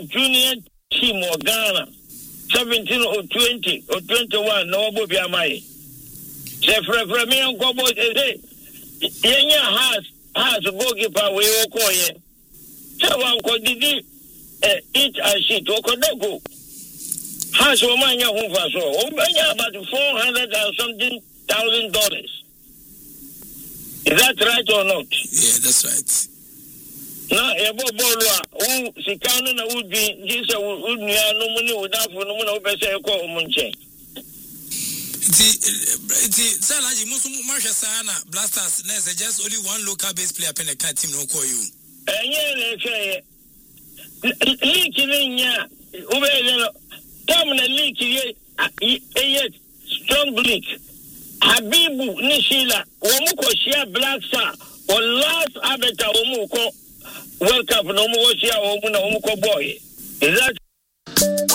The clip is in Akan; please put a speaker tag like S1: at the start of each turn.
S1: junior team of Ghana 17 or 20 or 21 no obo bi amai se frefre me onko bo say yenya has goalkeeper we okoye se wan ko didi eat and shit okodago has o manya hu fa so o manya about $400 and something $1,000. Is that right or not?
S2: Yeah, that's right.
S1: Na ebo bolwa u sikano na udi jisa unya no muni udafo no muna upese eko omunche.
S2: The Salaji Musumu Marsha Sana Blasters there's just only one local base player pen a team no call you.
S1: League nya ube tam na league ye strong league. Habibu Nishila omuko share Black Star or last abeta omuko World Cup no more share omuko boy. Is that